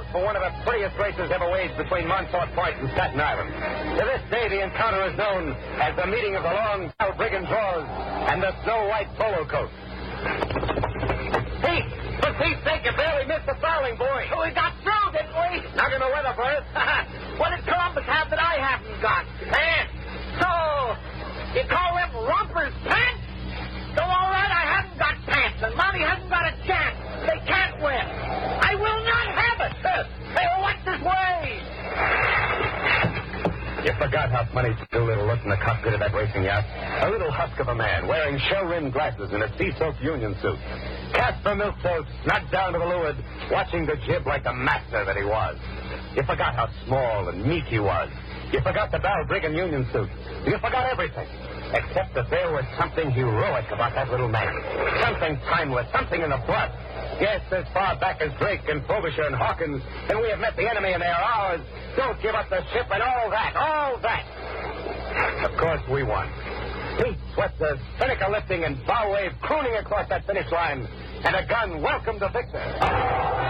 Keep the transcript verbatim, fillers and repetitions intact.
for one of the prettiest races ever waged between Montauk Point and Staten Island. To this day, the encounter is known as the meeting of the long brigand draws and the snow-white polo coat. Pete, for Pete's sake, you barely missed the fouling, boy. We got through, didn't we? Not in the weather for it. What did Columbus have that I haven't got? Pants. So, you call them rompers pants? So, all right, I haven't got pants, and Monty hasn't got a chance. They can't win. I will not have it. Hey, what's this way? You forgot how funny Doolittle looked in the cockpit of that racing yacht. A little husk of a man wearing shell-rimmed glasses and a sea-soaked union suit. Casper Milquetoast, knocked down to the leeward, watching the jib like the master that he was. You forgot how small and meek he was. You forgot the Val Brigand union suit. You forgot everything. Except that there was something heroic about that little man. Something timeless, something in the blood. Yes, as far back as Drake and Frobisher and Hawkins, and we have met the enemy and they are ours. Don't give up the ship and all that, all that. Of course, we won. Pete swept the spinnaker lifting and bow wave crooning across that finish line, and a gun welcomed the victor.